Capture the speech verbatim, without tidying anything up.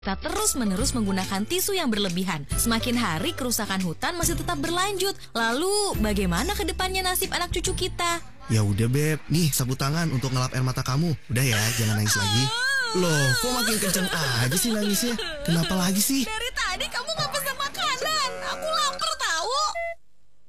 Kita terus-menerus menggunakan tisu yang berlebihan. Semakin hari kerusakan hutan masih tetap berlanjut. Lalu bagaimana ke depannya nasib anak cucu kita? Ya udah Beb, nih sapu tangan untuk ngelap air mata kamu. Udah ya, jangan nangis lagi. Loh, kok makin kenceng aja sih nangisnya? Kenapa lagi sih?